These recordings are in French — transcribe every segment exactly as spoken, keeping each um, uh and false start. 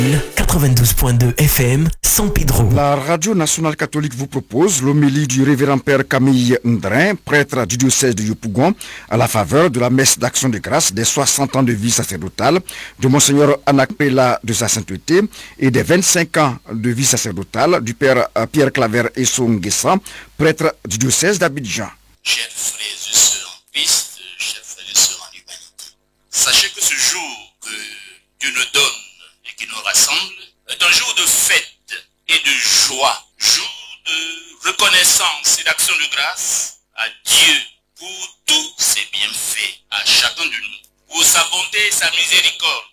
quatre-vingt-douze point deux F M, San Pedro. La radio nationale catholique vous propose l'homélie du révérend père Camille Ndrin, prêtre du diocèse de Yopougon, à la faveur de la messe d'action de grâce des soixante ans de vie sacerdotale de Monseigneur Anak Pella de sa sainteté et des vingt-cinq ans de vie sacerdotale du père Pierre Claver Essou-Nguessan, prêtre du diocèse d'Abidjan. Chers frères et sœurs en Christ, chers frères et sœurs en humanité, sachez que ce jour que Dieu nous donne et qui nous rassemble est un jour de fête et de joie, jour de reconnaissance et d'action de grâce à Dieu pour tous ses bienfaits, à chacun de nous, pour sa bonté et sa miséricorde,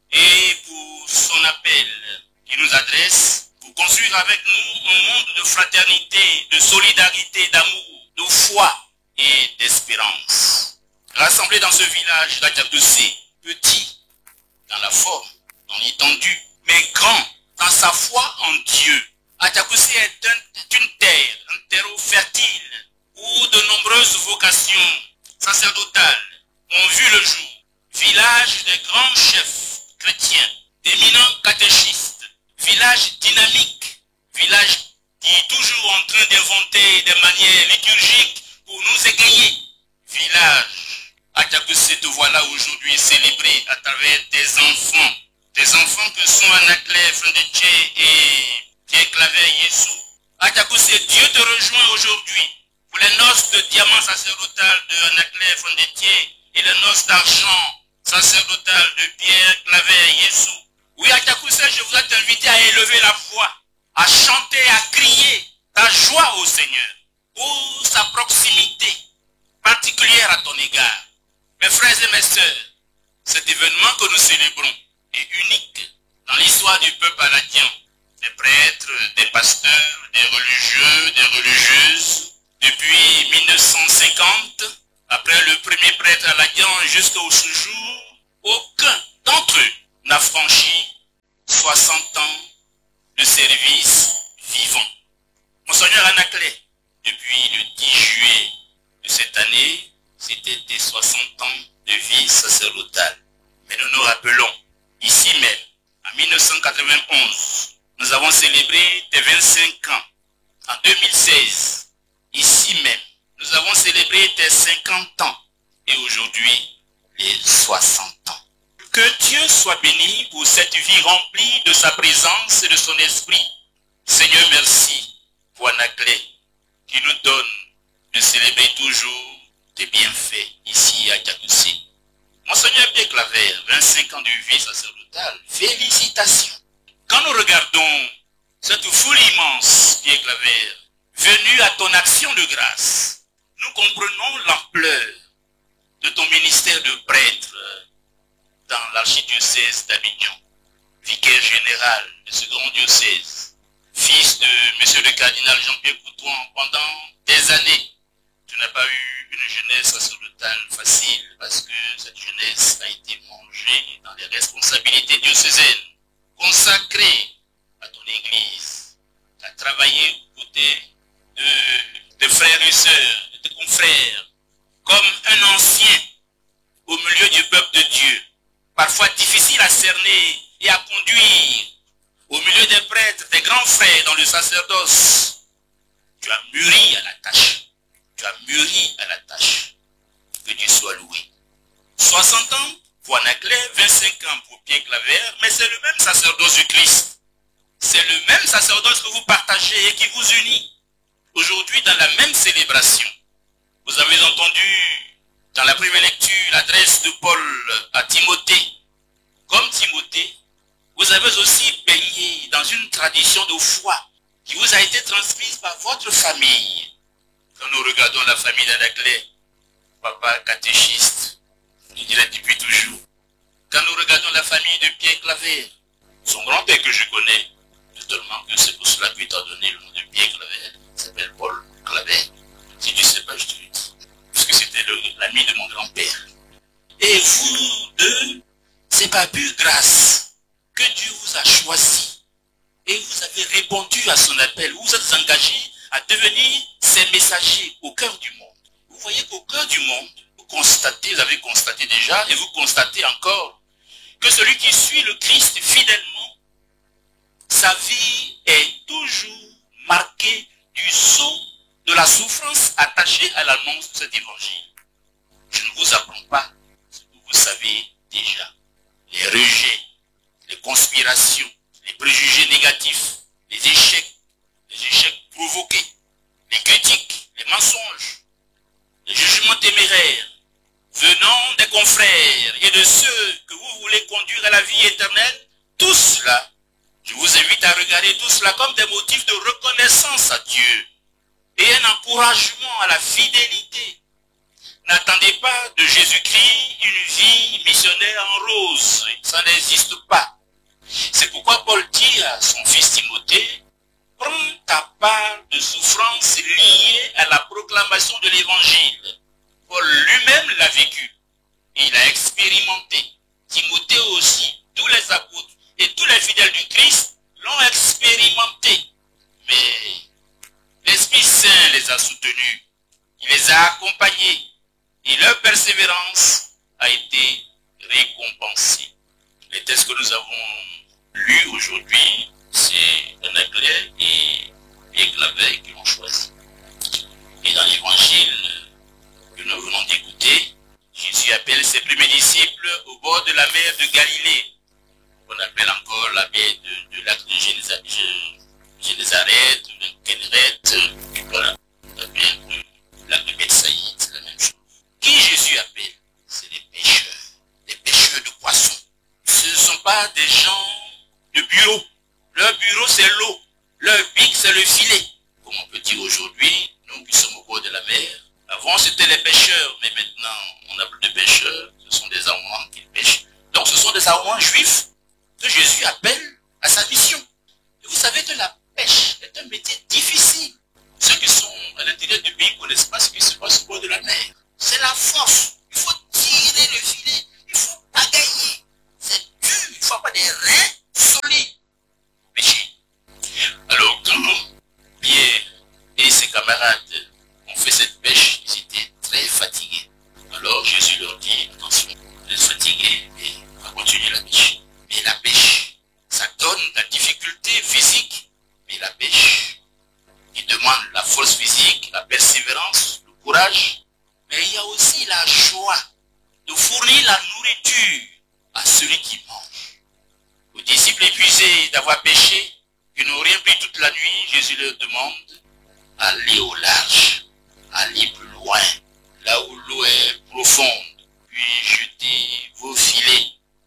et pour son appel qui nous adresse pour construire avec nous un monde de fraternité, de solidarité, d'amour, de foi et d'espérance. Rassemblés dans ce village d'Adjabdoussé, petit dans la forme, dans l'étendue, mais grand dans sa foi en Dieu. Adjabdoussé est, un, est une terre, un terreau fertile, où de nombreuses vocations sacerdotales ont vu le jour. Village des grands chefs chrétiens, d'éminents catéchistes, village dynamique, village qui est toujours en train d'inventer des manières liturgiques pour nous égayer. Village, Adjabdoussé, te voilà aujourd'hui célébré à travers des enfants, des enfants que sont Anaclé, Frendetier et Pierre Claver Yessou. Adjabdoussé, Dieu te rejoint aujourd'hui pour les noces de diamant sacerdotal de Anaclé, Frendetier et les noces d'argent sacerdotal de Pierre Claver Yessou. Oui, Adjabdoussé, je voudrais t'inviter à élever la voix, à chanter, à crier ta joie au Seigneur pour sa proximité particulière à ton égard. Mes frères et mes sœurs, cet événement que nous célébrons est unique dans l'histoire du peuple aladien. Des prêtres, des pasteurs, des religieux, des religieuses, depuis mille neuf cent cinquante, après le premier prêtre aladien jusqu'au jour, aucun d'entre eux n'a franchi soixante ans de service vivant. Monseigneur Anaclé, depuis le dix juillet de cette année, c'était des soixante ans de vie sacerdotale. Mais nous nous rappelons, ici même, en mille neuf cent quatre-vingt-onze, nous avons célébré tes vingt-cinq ans. En deux mille seize, ici même, nous avons célébré tes cinquante ans. Et aujourd'hui, les soixante ans. Que Dieu soit béni pour cette vie remplie de sa présence et de son esprit. Seigneur, merci pour Anaclé qui nous donne de célébrer toujours tes bienfaits ici à Adjabdoussé. Monseigneur Pierre Claver, vingt-cinq ans de vie sacerdotale, félicitations. Quand nous regardons cette foule immense, Pierre Claver, venue à ton action de grâce, nous comprenons l'ampleur de ton ministère de prêtre dans l'archidiocèse d'Abidjan, vicaire général de ce grand diocèse, fils de monsieur le cardinal Jean-Pierre Coutouan pendant des années. Tu n'as pas eu une jeunesse sacerdotale facile parce que cette jeunesse a été mangée dans les responsabilités diocésaines, consacrée à ton église, à travailler aux côtés de, de frères et sœurs, de tes confrères, comme un ancien au milieu du peuple de Dieu, parfois difficile à cerner et à conduire, au milieu des prêtres, des grands frères dans le sacerdoce. Tu as mûri à la tâche. Tu as mûri à la tâche. Que Dieu soit loué. soixante ans pour Anaclé, vingt-cinq ans pour Pierre Claver, mais c'est le même sacerdoce du Christ. C'est le même sacerdoce que vous partagez et qui vous unit. Aujourd'hui, dans la même célébration, vous avez entendu dans la première lecture l'adresse de Paul à Timothée. Comme Timothée, vous avez aussi baigné dans une tradition de foi qui vous a été transmise par votre famille. Quand nous regardons la famille d'Anaclé, papa catéchiste, je dirais depuis toujours. Quand nous regardons la famille de Pierre Claver, son grand-père que je connais, totalement que c'est pour cela que tu as donné le nom de Pierre Claver, il s'appelle Paul Claver. Si tu ne sais pas, je te le dis. Parce que c'était l'ami de mon grand-père. Et vous deux, c'est par pure grâce que Dieu vous a choisi. Et vous avez répondu à son appel. Vous êtes engagés à devenir ses messagers au cœur du monde. Vous voyez qu'au cœur du monde, vous constatez, vous avez constaté déjà, et vous constatez encore, que celui qui suit le Christ fidèlement sa vie est toujours marquée du sceau de la souffrance attachée à l'annonce de cet évangile. Je ne vous apprends pas ce que vous savez déjà. Les rejets, les conspirations, les préjugés négatifs, les échecs, les échecs provoqués, les critiques, les mensonges, les jugements téméraires venant des confrères et de ceux que vous voulez conduire à la vie éternelle, tout cela, je vous invite à regarder tout cela comme des motifs de reconnaissance à Dieu et un encouragement à la fidélité. N'attendez pas de Jésus-Christ une vie missionnaire en rose, ça n'existe pas. C'est pourquoi Paul dit à son fils Timothée, prends ta part de souffrance liée à la proclamation de l'évangile. Paul lui-même l'a vécu. Il a expérimenté. Timothée aussi. Tous les apôtres et tous les fidèles du Christ l'ont expérimenté. Mais l'Esprit Saint les a soutenus. Il les a accompagnés. Et leur persévérance a été récompensée. Les textes que nous avons lus aujourd'hui, c'est Anaclet et Pierre Clavet qui l'ont choisi. Et dans l'évangile que nous venons d'écouter, Jésus appelle ses premiers disciples au bord de la mer de Galilée. On appelle encore la mer de, de lac de Génézareth, de Kénéret, voilà. La mer de lac de Bethsaïde, c'est la même chose. Qui Jésus appelle? C'est les pêcheurs, les pêcheurs de poissons. Ce ne sont pas des gens de bureau. Leur bureau, c'est l'eau. Leur bic, c'est le filet. Comme on peut dire aujourd'hui, nous qui sommes au bord de la mer, avant c'était les pêcheurs, mais maintenant on n'a plus de pêcheurs, ce sont des Arouans qui pêchent. Donc ce sont des Arouans juifs que Jésus appelle à sa mission. Et vous savez que la pêche est un métier difficile. Ceux qui sont à l'intérieur du pays ne connaissent pas ce qui se passe au bord de la mer. C'est la force. Il faut tirer le filet. Il faut pagailler. C'est dur. Il faut avoir des reins solides. Pêcher. Alors quand Pierre et ses camarades ont fait cette pêche, ils étaient très fatigués. Alors Jésus leur dit, attention, vous êtes fatigués, mais on va continuer la pêche. Mais la pêche, ça donne la difficulté physique, mais la pêche, qui demande la force physique, la persévérance, le courage, mais il y a aussi la joie de fournir la nourriture à celui qui mange. Aux disciples épuisés d'avoir péché, qui n'ont rien pris toute la nuit, Jésus leur demande, allez au large, allez plus loin, là où l'eau est profonde, puis jetez vos filets.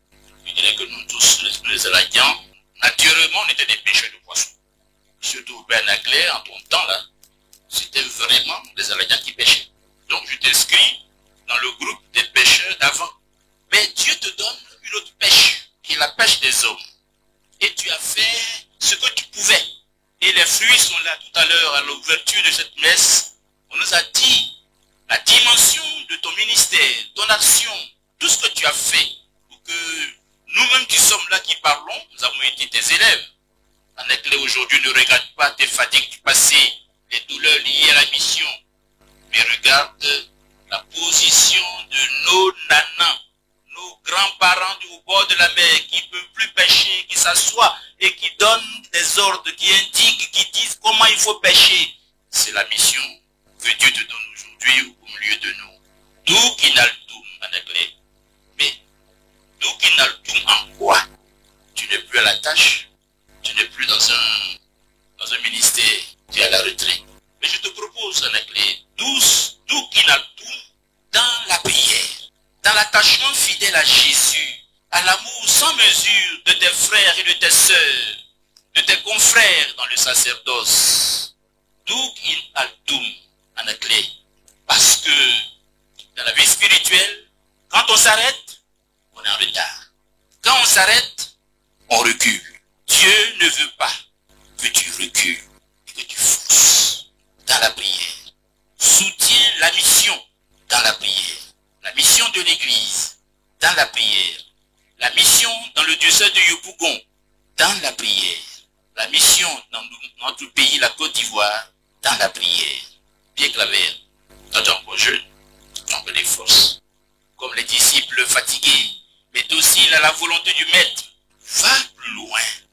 Je dirais que nous tous, les Aladiens, naturellement, on était des pêcheurs de poissons. Surtout au Bernaclet, en ton temps là, c'était vraiment les Aladiens qui pêchaient. Donc je t'inscris dans le groupe des pêcheurs d'avant. Mais Dieu te donne une autre pêche, qui est la pêche des hommes. Et tu as fait ce que tu pouvais. Et les fruits sont là tout à l'heure à l'ouverture de cette messe. On nous a dit la dimension de ton ministère, ton action, tout ce que tu as fait pour que nous-mêmes qui sommes là, qui parlons, nous avons été tes élèves. En éclat aujourd'hui, ne regarde pas tes fatigues du passé, les douleurs liées à la mission, mais regarde la position de nos nanas, nos grands-parents au bord de la mer qui ne peuvent plus pêcher, qui s'assoient et qui donnent des ordres, qui indiquent, qui disent comment il faut pêcher. C'est la mission que Dieu te donne aujourd'hui au milieu de nous. Tout qui n'a le tout en anglais. Mais tout qui n'a le tout en quoi? Tu n'es plus à la tâche, tu n'es plus dans un, dans un ministère, tu es à la retraite. Mais je te propose en anglais, douce, tout qui n'a le tout dans la prière, dans l'attachement fidèle à Jésus, à l'amour sans mesure de tes frères et de tes sœurs, de tes confrères dans le sacerdoce. Tout in altum en anglais. Parce que dans la vie spirituelle, quand on s'arrête, on est en retard. Quand on s'arrête, on recule. Dieu ne veut pas que tu recules et que tu fonces dans la prière. Soutiens la mission dans la prière. La mission de l'Église dans la prière. La mission dans le diocèse de Yopougon dans la prière. La mission dans notre pays, la Côte d'Ivoire, dans la prière. Pierre Claver, toi tu es encore jeune, tu as encore des forces. Comme les disciples fatigués, mais aussi à la volonté du Maître. Va plus loin.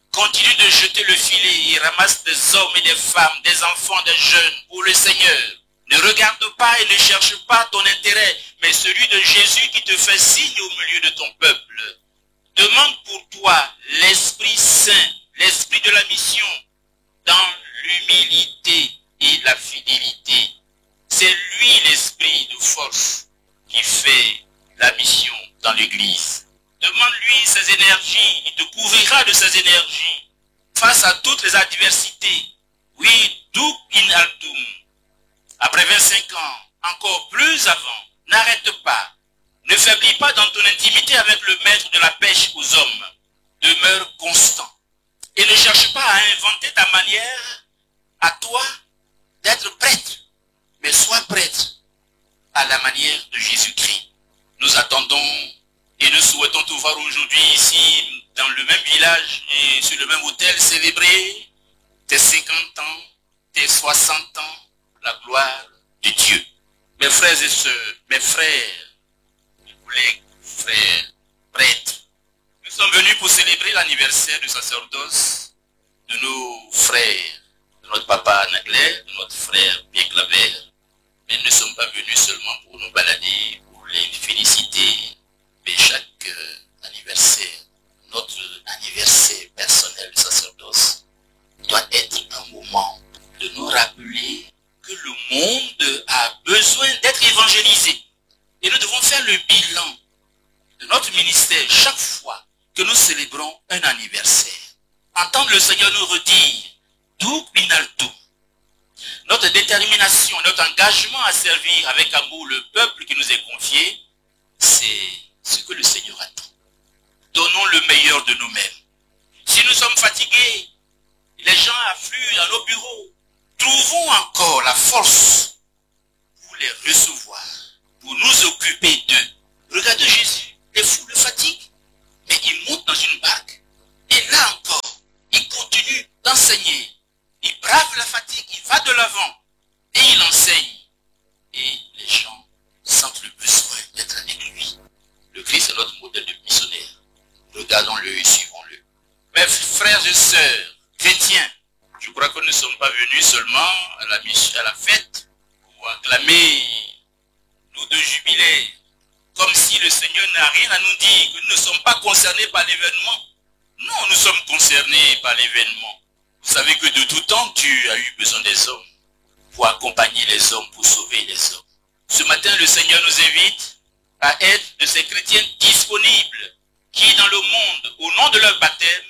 Continue de jeter le filet et ramasse des hommes et des femmes, des enfants, des jeunes pour le Seigneur. Ne regarde pas et ne cherche pas ton intérêt, mais celui de Jésus qui te fait signe au milieu de ton peuple. Demande pour toi l'Esprit Saint, l'Esprit de la mission, dans l'humilité et la fidélité. C'est lui l'Esprit de force qui fait la mission dans l'Église. Demande-lui ses énergies, il te couvrira de ses énergies face à toutes les adversités. Oui, duc in altum. Après vingt-cinq ans, encore plus avant, n'arrête pas. Ne faiblis pas dans ton intimité avec le maître de la pêche aux hommes. Demeure constant. Et ne cherche pas à inventer ta manière à toi d'être prêtre. Mais sois prêtre à la manière de Jésus-Christ. Nous attendons et nous souhaitons te voir aujourd'hui ici, dans le même village et sur le même autel, célébrer tes cinquante ans, tes soixante ans, la gloire de Dieu. Mes frères et sœurs, mes frères, mes collègues, frères, prêtres, nous sommes venus pour célébrer l'anniversaire du sacerdoce de nos frères, de notre papa Nagler, de notre frère Pierre Claver, mais nous ne sommes pas venus seulement pour nous balader, pour les féliciter, mais chaque euh, anniversaire, notre anniversaire personnel de sacerdoce, doit être un moment de nous rappeler que le monde a besoin d'être évangélisé. Et nous devons faire le bilan de notre ministère chaque fois que nous célébrons un anniversaire. Entendre le Seigneur nous redire, tout pinalto. Notre détermination, notre engagement à servir avec amour le peuple qui nous est confié, c'est ce que le Seigneur attend. Donnons le meilleur de nous-mêmes. Si nous sommes fatigués, les gens affluent dans nos bureaux. Trouvons encore la force pour les recevoir, pour nous occuper d'eux. Regardez Jésus, les fous le fatiguent, mais il monte dans une barque. Et là encore, il continue d'enseigner. Il brave la fatigue, il va de l'avant et il enseigne. Et les gens sentent le besoin d'être avec lui. Le Christ est notre modèle de missionnaire. Regardons-le et suivons-le. Mes frères et sœurs chrétiens, je crois que nous ne sommes pas venus seulement à la, à la fête pour acclamer nos deux jubilés, comme si le Seigneur n'a rien à nous dire, que nous ne sommes pas concernés par l'événement. Non, nous sommes concernés par l'événement. Vous savez que de tout temps, Dieu a eu besoin des hommes pour accompagner les hommes, pour sauver les hommes. Ce matin, le Seigneur nous invite à être de ces chrétiens disponibles qui, dans le monde, au nom de leur baptême,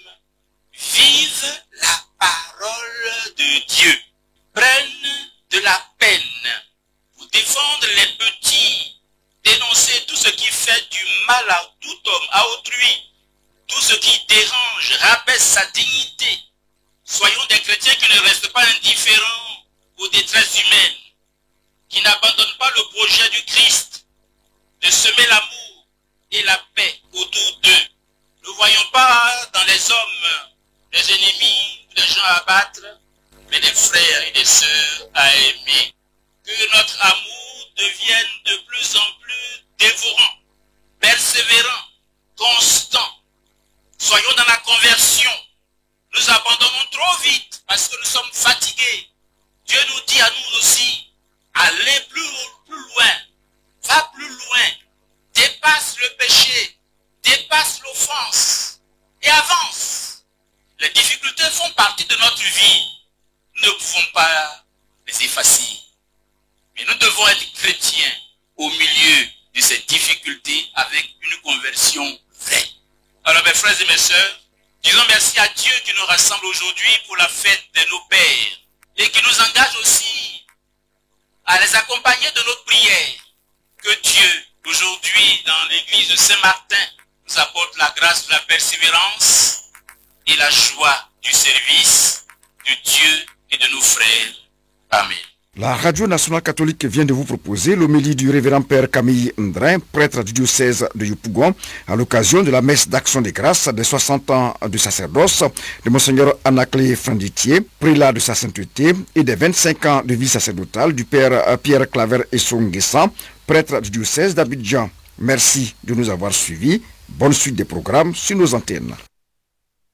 vivent la parole de Dieu, prennent de la peine pour défendre les petits, dénoncer tout ce qui fait du mal à tout homme, à autrui, tout ce qui dérange, rabaisse sa dignité. Soyons des chrétiens qui ne restent pas indifférents aux détresses humaines, qui n'abandonnent pas le projet du Christ de semer l'amour et la paix autour d'eux. Ne voyons pas dans les hommes des ennemis, des gens à abattre, mais des frères et des sœurs à aimer. Que notre amour devienne de plus en plus dévorant, persévérant, constant. Soyons dans la conversion. Nous abandonnons trop vite parce que nous sommes fatigués. Dieu nous dit à nous aussi, allez plus, plus loin, va plus loin, dépasse le péché, dépasse l'offense et avance. Les difficultés font partie de notre vie. Nous ne pouvons pas les effacer. Mais nous devons être chrétiens au milieu de ces difficultés avec une conversion vraie. Alors mes frères et mes sœurs, disons merci à Dieu qui nous rassemble aujourd'hui pour la fête de nos pères et qui nous engage aussi à les accompagner de notre prière. Que Dieu, aujourd'hui, dans l'église de Saint-Martin, nous apporte la grâce de la persévérance et la joie du service de Dieu et de nos frères. Amen. La Radio Nationale Catholique vient de vous proposer l'homélie du révérend Père Camille Ndrin, prêtre du diocèse de Yopougon, à l'occasion de la messe d'action des grâces des soixante ans du sacerdoce de Monseigneur Anaclé Franditier, prélat de sa sainteté, et des vingt-cinq ans de vie sacerdotale du Père Pierre Claver Essonguessan, prêtre du diocèse d'Abidjan. Merci de nous avoir suivis. Bonne suite des programmes sur nos antennes.